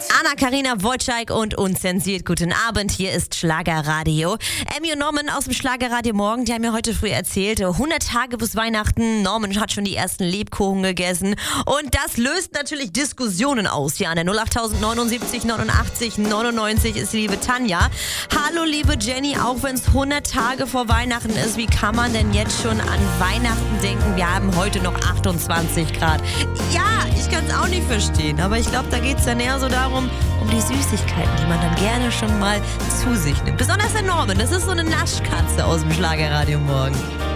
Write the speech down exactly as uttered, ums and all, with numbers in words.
Anna-Karina Wojcik und Unzensiert. Guten Abend, hier ist Schlagerradio. Emmy und Norman aus dem Schlagerradio Morgen, die haben mir heute früh erzählt, hundert Tage bis Weihnachten, Norman hat schon die ersten Lebkuchen gegessen und das löst natürlich Diskussionen aus. Ja, an der null acht neunundsiebzig neunundachtzig neunundneunzig ist die liebe Tanja. Hallo liebe Jenny, auch wenn es hundert Tage vor Weihnachten ist, wie kann man denn jetzt schon an Weihnachten denken? Wir haben heute noch achtundzwanzig Grad. Ja, ich kann es auch nicht verstehen, aber ich glaube, da geht es dann eher so darum, um die Süßigkeiten, die man dann gerne schon mal zu sich nimmt. Besonders der Norman, das ist so eine Naschkatze aus dem Schlagerradio Morgen.